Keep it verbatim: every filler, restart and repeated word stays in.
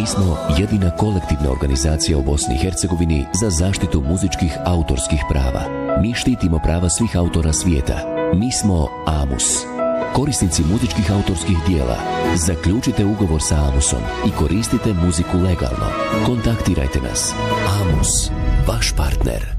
Mi smo jedina kolektivna organizacija u Bosni i Hercegovini za zaštitu muzičkih autorskih prava. Mi štitimo prava svih autora svijeta. Mi smo AMUS. Korisnici muzičkih autorskih dijela, zaključite ugovor sa AMUSom i koristite muziku legalno. Kontaktirajte nas. AMUS, vaš partner.